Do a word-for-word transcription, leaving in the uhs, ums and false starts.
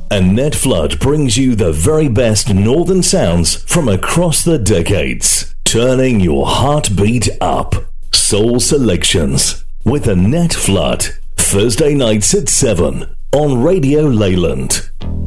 Annette Flood brings you the very best northern sounds from across the decades, turning your heartbeat up. Soul Selections with Annette Flood, Thursday nights at seven on Radio Leyland.